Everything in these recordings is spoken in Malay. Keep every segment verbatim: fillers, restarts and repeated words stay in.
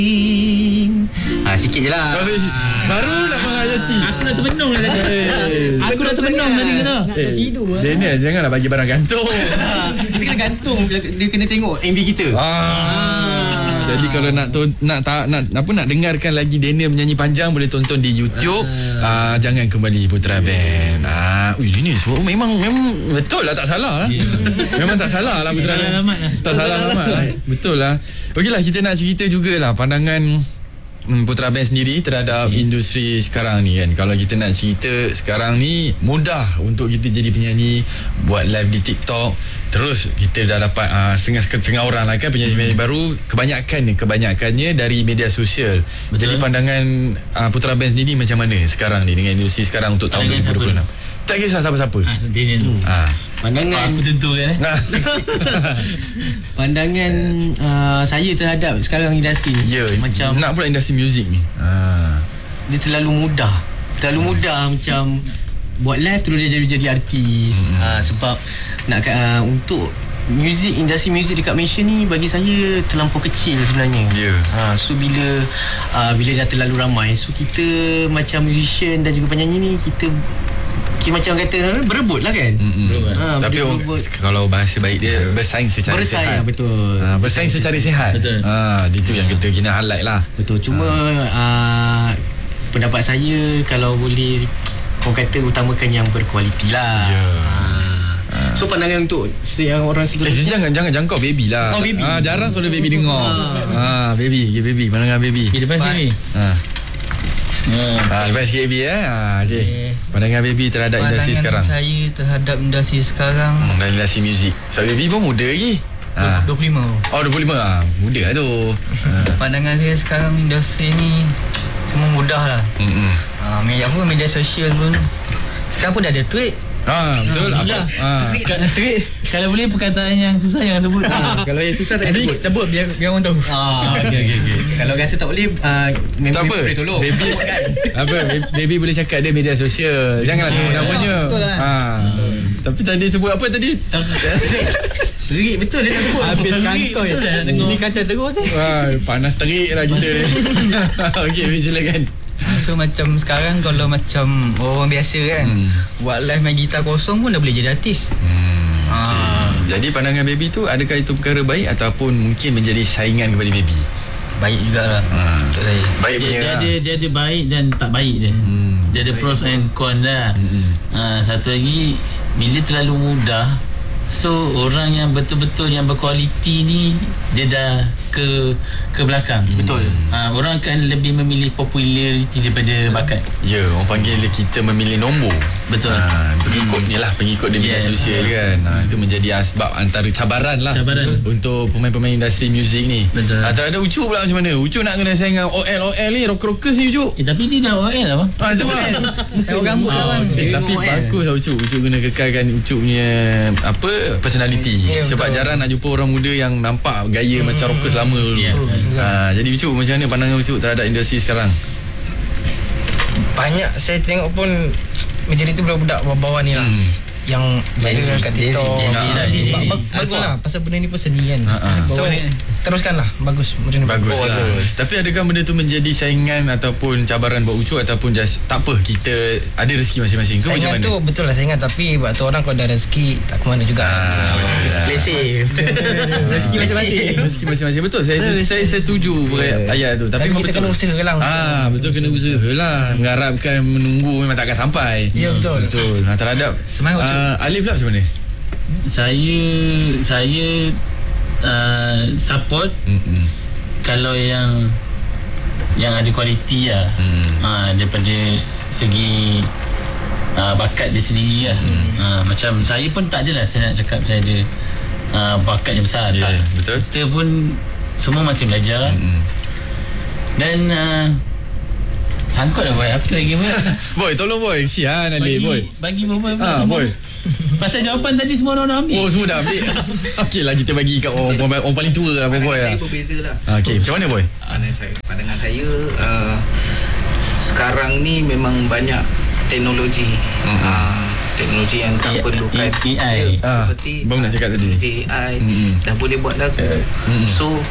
Ha, sikit je lah. Baru nak menghayati. Aku dah termenung dah tadi. Aku dah termenung tadi kena. Eh, tidur lah. Daniel, janganlah bagi barang gantung. Dia kena gantung. Dia kena tengok M V kita. Ah. Jadi kalau nak tu, nak tak nak apa nak dengarkan lagi Daniel menyanyi panjang, boleh tonton di YouTube. Ah, jangan kembali Putra Band. Ah, ui Daniel suara memang memang betul lah, tak salah lah. Memang tak salah lah Putra Band. Tak salah alamat lah. Betul lah. Okeylah, kita nak cerita jugalah pandangan Putra Band sendiri terhadap okay. industri sekarang ni kan. Kalau kita nak cerita sekarang ni, mudah untuk kita jadi penyanyi, buat live di TikTok. Terus kita dah dapat uh, setengah-setengah orang lah kan penyanyi-penyanyi hmm. baru. Kebanyakan ni Kebanyakannya dari media sosial. Betul. Jadi pandangan uh, Putra Band sendiri macam mana sekarang ni dengan industri sekarang untuk tahun dua ribu dua puluh enam? Tak kisah siapa-siapa. Ah, Daniel dulu. Ah. Pandangan aku tentu kan eh. Pandangan uh, saya terhadap sekarang industri ni. Ya, macam nak pula industri muzik ni. Ah. Dia terlalu mudah. Terlalu mudah macam buat live terus dia jadi jadi artis. Hmm. Uh, sebab nak uh, untuk muzik, industri muzik dekat Malaysia ni bagi saya terlampau kecil sebenarnya. Ya. Yeah. Ha, so bila uh, bila dah terlalu ramai, so kita macam musician dan juga penyanyi ni kita kita macam kata berebut lah kan. Mm-hmm. Ha, tapi berebut. Kalau bahasa baik dia bersaing secara bersaing, sehat. Betul. Ha, bersaing secara sihat. Betul. Ha, itu yang kita kena highlight lah. Betul. Cuma ha. uh, pendapat saya kalau boleh orang kata utamakan yang berkualiti lah. Ya. Yeah. So pandangan untuk yang orang seterusnya eh, jangan jangan jangkau baby lah. Oh, baby. Ah, jarang soal baby dengar. Ah, baby, okay, baby. Pandangan baby. Di depan sini. Ah. Hmm. Ah, lepas sikit baby eh. Ah, okey. Okay. Pandangan baby terhadap pandangan industri sekarang. Pandangan saya terhadap industri sekarang. Hmm, dan industri muzik. So baby pun muda lagi. Ah. dua puluh lima. Oh, dua puluh lima ah. Muda lah tu. Ah. Pandangan saya sekarang industri ni semua mudah lah. Hmm. Ah, media apa media sosial pun sekarang pun dah ada tweet. Ah, betul. Ha, gila. Ah. Tweet. Kalau boleh perkataan yang susah jangan sebut. Ha, kalau yang susah tak sebut. Sebut biar biar orang tahu. Ah, okey okey okey. Kalau rasa tak boleh uh, tak apa. Boleh tolong. Baby apa baby boleh cakap dia media sosial. Janganlah sebut namanya. Betul lah. Ha. Tapi tadi sebut apa tadi? Terik betul dia nak sebut. Habis kantoi. Ini kantoi terus eh. Wah, panas terik lah kita ni. Okey, silakan. So macam sekarang kalau macam orang biasa kan hmm. buat live main gitar kosong pun dah boleh jadi artis. Hmm. Ha. Okay. Jadi pandangan baby tu, adakah itu perkara baik ataupun mungkin menjadi saingan kepada baby? Baik jugalah ha. Untuk saya. Baik dia, punya dia, lah. dia, dia ada baik dan tak baik dia. Hmm. Dia ada baik pros and cons lah. Hmm. Uh, satu lagi, bila terlalu mudah, so orang yang betul-betul yang berkualiti ni dia dah ke ke belakang. Betul. Ha, orang akan lebih memilih populariti daripada bakat. Ya, orang panggil kita memilih nombor. Betul. Ha, pengikut hmm. ni lah, pengikut di media yeah. sosial kan. Ha, itu menjadi asbab antara cabaran lah. Cabaran. Untuk pemain-pemain industri muzik ni. Betul. Ha, terhadap Ucup pula macam mana? Ucup nak kena saing dengan O L O L ni, rocker-rockers ni Ucup. Eh, tapi dia dah O L lah bang. Ha, itu bang. Orang rambut lah bang. Eh, tapi bagus lah Ucup. Ucup kena kekalkan Ucup punya apa, personality. Yeah, sebab betul. Jarang nak jumpa orang muda yang nampak gaya hmm. macam rockers lama dulu. Yeah, ha, jadi Ucup macam mana pandangan Ucup terhadap industri sekarang? Banyak saya tengok pun majoriti budak-budak bawah-bawah ni lah. Hmm. Yang viral kat TikTok. Bagus lah pasal benda ni pun seni kan. So teruskanlah, bagus benda ni. Bagus lah. Tapi adakah benda tu menjadi saingan ataupun cabaran buat Ucup ataupun just tak apa, kita ada rezeki masing-masing ke macam mana? Saingan tu betul lah saingan, tapi buat tu orang kalau ada rezeki tak ke mana juga. Play rezeki masing-masing. Rezeki masing-masing, betul. Saya saya setuju ayat tu. Tapi kita kena usaha lah. Ah, betul, kena usaha lah. Mengharapkan menunggu memang takkan sampai. Ya betul. Betul. Nah, terhadap semangat Uh, Alif lah macam mana? Saya Saya uh, support mm-hmm. kalau yang yang ada kualiti lah. mm. uh, daripada segi uh, bakat dia sendiri lah. mm. uh, Macam saya pun tak adalah saya nak cakap saya ada uh, bakat yang besar. yeah, tak. Betul. Kita pun semua masih belajar. mm. Dan uh, sangkut lah boy. Apa lagi boy? Boy, tolong boy. Sian Alif boy. Bagi boy. Ah, boy. Pasal jawapan tadi semua orang ambil. Oh, semua dah ambil. Okey lah, kita bagi kat orang, orang, orang paling tua lah boy. Pandangan saya lah. berbeza lah. Okey, macam mana boy? Pandangan saya, pandangan saya uh, sekarang ni memang banyak teknologi. Mm-hmm. uh, Teknologi yang tak A- perlukan A I. ya, Ah, seperti baru nak cakap tadi. A I mm-hmm. dah boleh buat lagu. mm-hmm. So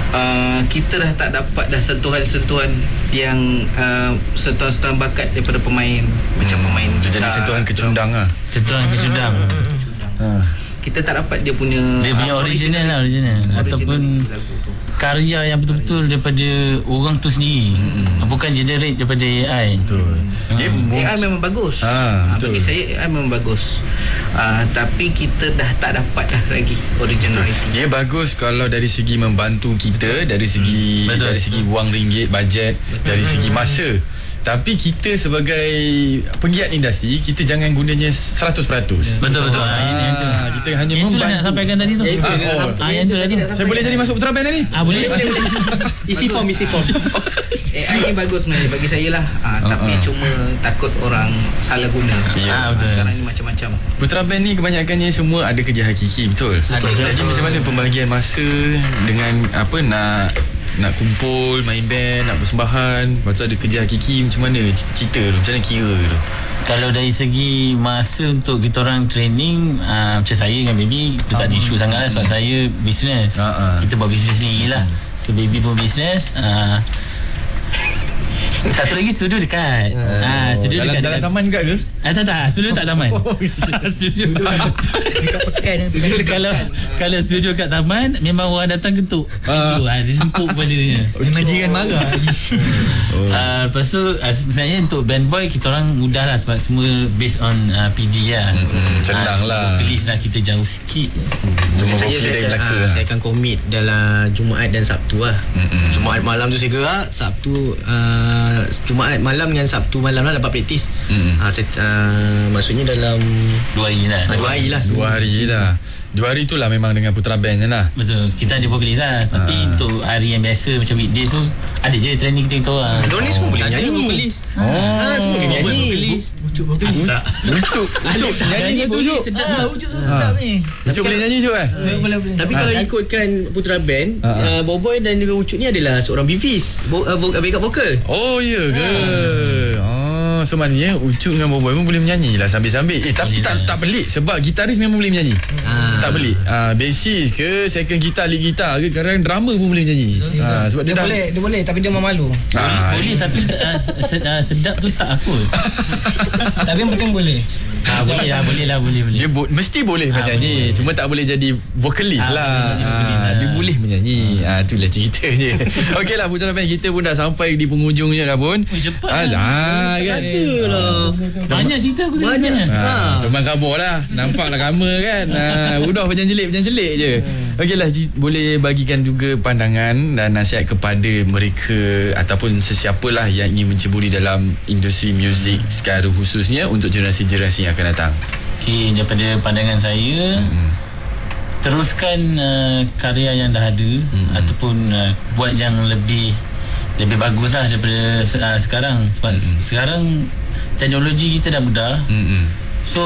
uh, kita dah tak dapat dah sentuhan-sentuhan yang uh, sentuhan-sentuhan bakat daripada pemain macam hmm. pemain dia jadi sentuhan kecundang lah. Sentuhan kecundang. Ha. Kita tak dapat dia punya dia punya uh, original lah original, original ataupun karya yang betul-betul daripada orang tu sendiri, hmm. bukan generate daripada A I. Betul. Dia A I memang bagus. Ha, betul. Bagi saya A I memang bagus. Uh, tapi kita dah tak dapat dah lagi originality. Dia bagus kalau dari segi membantu kita, dari segi betul. dari segi wang ringgit, bajet, betul. dari segi masa. Tapi kita sebagai penggiat industri, kita jangan gunanya seratus peratus. Betul-betul. Ah, ini yang tu. Kita hanya yang membantu. Nak sampaikan tadi tu. Ah, oh. ah, yang tu tadi. Saya boleh jadi masuk Putra Band ni? Ah, boleh. boleh, boleh. Isi form, isi form. A I ni bagus sebenarnya bagi saya lah. Ah, uh, tapi uh. cuma takut orang salah guna. Ya, ah, betul. Sekarang ni macam-macam. Putra Band ni kebanyakannya semua ada kerja hakiki, betul. Ada. Jadi macam mana pembahagian masa dengan apa nak nak kumpul, main band, nak persembahan, lepas tu ada kerja hakiki, macam mana cerita tu, macam mana kira tu? Kalau dari segi masa untuk kita orang training, uh, macam saya dengan Baby, kita tak ada isu sangat lah sebab saya bisnes. Uh-huh. Kita buat bisnes sendiri lah. So Baby pun bisnes. Uh, satu lagi studio dekat. Oh. Ah, studio dalam, dekat dalam dekat taman dekat ke? Ah, tak tak, studio tak taman. studio dekat pekan. studio kalau kalau studio kat taman memang orang datang kentuk. Ah. Itu ah, dia jemput kepalanya. Memang jiran marah. Oh. Uh, lepas tu uh, sebenarnya untuk band boy kita orang mudah lah sebab semua based on uh, P D lah. Mm-hmm. Senang uh, lah. Vokalis lah kita jauh sikit. Cuma saya, vokal saya, dari akan, belakang uh, lah. saya akan komit dalam Jumaat dan Sabtu lah. Mm-hmm. Jumaat malam tu saya gerak, Sabtu uh, Jumaat malam dengan Sabtu malam lah dapat praktis. Mm-hmm. uh, saya, uh, Maksudnya dalam Dua hari lah. Dua hari lah. Dua hari je lah. Dua hari tu lah memang dengan Putra Band je lah. Betul. Kita ada vokalis lah. Tapi Ah. untuk hari yang biasa macam weekdays tu ada je training kita tu lah. Diorang ni semua boleh nyanyi. Oh. Ah, semua boleh nyanyi. Ucuk vokalis. Tak. Ucuk. Ucuk. Nyanyi satu Ucuk. Ah, ucuk tu sedap ni. Ucuk boleh nyanyi Ucuk eh? Boleh boleh. Tapi kalau ikutkan Putra Band, Ah, ah. uh, Boboy dan juga Ucup ni adalah seorang Bivis, vo- uh, vo- backup vokal. Oh ya ke? Oh, so maknanya Ucup dengan Boboy pun boleh menyanyi lah sambil-sambil. Eh tapi Boleh tak lah. tak pelik sebab gitaris memang boleh menyanyi. Ah. Tak pelik. Ah, bassist ke, second gitar, lead gitar ke, kadang drummer pun boleh menyanyi. Ah, sebab dia, Dia dah boleh, dia boleh tapi dia malu. Ah, Boleh tapi uh, se- uh, sedap tu tak aku. Tapi yang penting boleh. Ah, boleh lah, boleh lah, boleh boleh. dia bo- mesti boleh Ah, menyanyi. boleh. Cuma tak boleh jadi vokalis Ah, lah. boleh jadi vokalis Ah, lah. dia boleh menyanyi. Ah, itulah ceritanya. Okeylah Putra Band, kita pun dah sampai di penghujungnya dah pun. Oh, cepat Ah, lah. dah kan. Rasalah. Banyak cerita aku tadi Banyak. sebenarnya. Ha, teman kabur lah. Nampaklah ramai kan. Ha, udah penyanjelik penyanjelik je. Okeylah, ji- boleh bagikan juga pandangan dan nasihat kepada mereka ataupun sesiapalah yang ingin menceburi dalam industri muzik secara khususnya untuk generasi-generasi yang akan datang. Okey, daripada pandangan saya, hmm. teruskan uh, karya yang dah ada hmm. ataupun uh, buat yang lebih lebih bagus lah daripada uh, sekarang sebab hmm. sekarang teknologi kita dah mudah. Hmm. So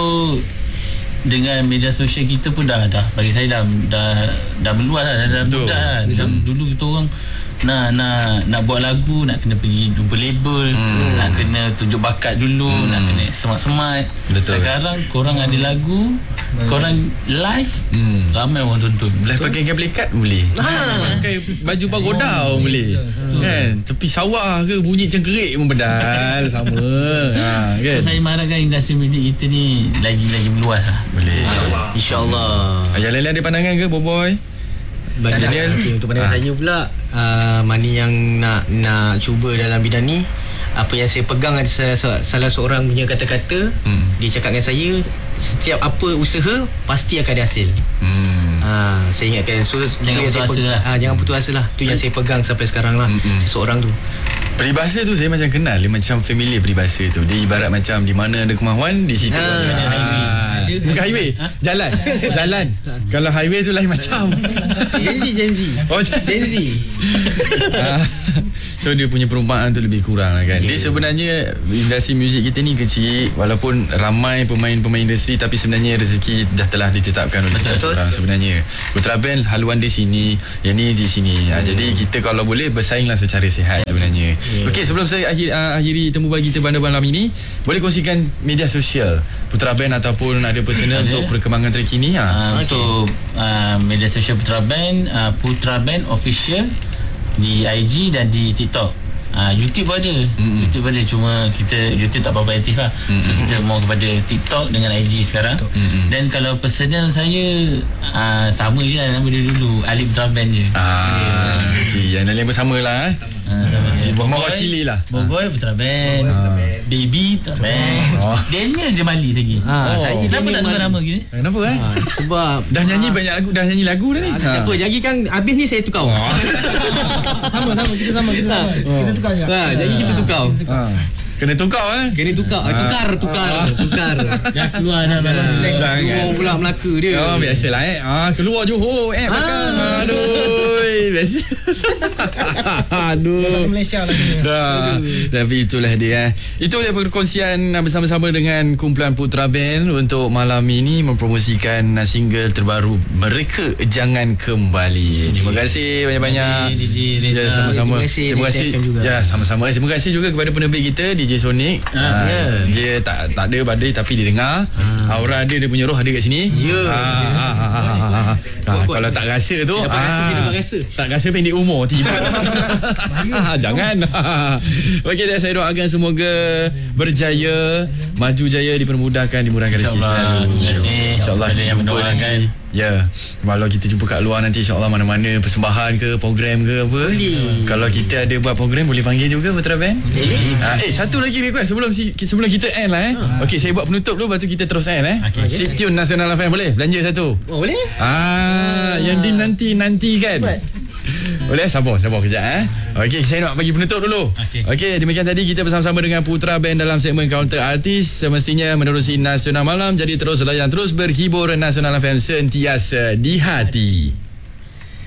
dengan media sosial kita pun dah dah bagi saya dah dah dah meluas lah, dah, dah Betul. mudah lah. Macam dulu kita orang nak nak nak buat lagu nak kena pergi jumpa label, hmm. nak kena tunjuk bakat dulu, hmm. nak kena semat-semat. Betul. Sekarang korang ada lagu, korang live, Hmm. ramai orang tonton. Boleh pakai kabel kad boleh. Ha. Pakai baju pagoda pun boleh. Kan? Tepi sawah ke bunyi cengkerik pun bedal sama. Ha, kan? So, saya mengharapkan industri muzik kita ni lagi-lagi meluas lah. Boleh. InsyaAllah. Yang lain ada pandangan ke Boboy? Bagi Tak ada. okay, untuk pandangan Ah. saya pula, uh, mana yang nak nak cuba dalam bidang ni, apa yang saya pegang ada salah, salah seorang punya kata-kata. Hmm. Dia cakap dengan saya, setiap apa usaha pasti akan ada hasil. Hmm. Ha, saya ingatkan, so Jangan itu yang putus saya asa pe- lah. ha, jangan putus asa lah. Tu yang saya pegang sampai sekarang lah. Mm-mm. Seseorang tu. Peribahasa tu saya macam kenal. Dia macam familiar peribahasa tu. Dia ibarat macam di mana ada kemahuan, di situ Ah, ada ada highway. Ah, bukan highway, jalan. Jalan. Kalau highway tu lain macam. Gen Z, Gen Z. Oh, Gen Z. Ah, so dia punya perumpamaan tu lebih kurang lah kan. Dia sebenarnya industri muzik kita ni kecil, walaupun ramai pemain-pemain industri, tapi sebenarnya rezeki dah telah ditetapkan oleh kita Betul. orang sebenarnya. Putra Band haluan di sini, yang ni di sini. Ah, jadi kita kalau boleh bersainglah secara sihat sebenarnya. Yeah. Okey, sebelum saya akhir, uh, akhiri temu bagi kita pada malam ini, boleh kongsikan media sosial Putra Band ataupun ada personal Ada. untuk perkembangan terkini ha. Uh, okay. Untuk uh, media sosial Putra Band, uh, Putra Band Official di I G dan di TikTok. Ah, YouTube ada. Mm-hmm. YouTube ada, cuma kita YouTube tak berapa aktif lah. Mm-hmm. So kita mau kepada TikTok dengan I G sekarang. Mm-hmm. Dan kalau personal saya ah, sama je lah nama dia dulu, Ali Putra Band je. Ah, yeah. Okay, yang lain pun sama lah eh. Ah, sama je. Boboy Cili lah. Boboy Putra Band. Ah. Baby Putra Band. Oh. Daniel Jemali lagi. Ah, oh. Saya kenapa tak tukar nama gini? Kenapa eh? Ah, sebab dah nyanyi ah. banyak lagu, dah nyanyi lagu dah ni. Ah, apa jadi kan habis ni saya tukar. Oh. sama sama kita sama kita sama. Oh. Kita tukar je. Ha, jadi kita tukar. Ha. Kena tukar eh? Kena tukar. Ah. Tukar, tukar, ah. tukar. Dah keluar dah dalam slang. Keluar pula Melaka dia. Oh, biasalah eh. Ah, keluar Johor eh belakang. Ah. Aduh. Biasa. Aduh. Satu Malaysia lah dia. Dah. Tapi itulah dia eh. Itu dia perkongsian bersama-sama dengan kumpulan Putra Band untuk malam ini mempromosikan single terbaru mereka, Jangan Kembali. Terima kasih banyak-banyak. D J Reza. Ya, sama-sama. Terima kasih. Terima kasih. Ya, sama-sama. Terima kasih juga kepada penerbit kita D J Sonic. Ah, ha, yeah. Dia tak tak ada badai tapi dia dengar. Ah. Aura dia, dia punya roh ada kat sini. Ya. Ha, ha, ha, ha, ha, ha. Ha, kalau tak rasa tu, dapat rasa, ah, dapat rasa. Tak rasa pendek umur tiba. Jangan. Okey dah, saya doakan semoga berjaya, maju jaya, dipermudahkan, dimurahkan rezeki selalu. Terima kasih. InsyaAllah ada yang mendoakan. Ya, kalau kita jumpa kat luar nanti insyaAllah mana-mana persembahan ke, program ke apa. Boleh. Kalau kita ada buat program boleh panggil juga Putra Band. Boleh. Ha, eh satu lagi request sebelum sebelum kita end lah eh. Ha. Okey, saya buat penutup dulu, lepas tu kita terus end eh. Okay. Stay tune Nasional F M, boleh? Belanja satu. Oh, boleh? Ah, yang di nanti nanti kan. Buat. Boleh? Sabar, sabar kejap eh. Okey, saya nak bagi penutup dulu. Okey, okay, demikian tadi kita bersama-sama dengan Putra Band dalam segmen Counter Artis. Semestinya menerusi Nasional Malam. Jadi terus layan, terus berhibur. Nasional F M sentiasa di hati.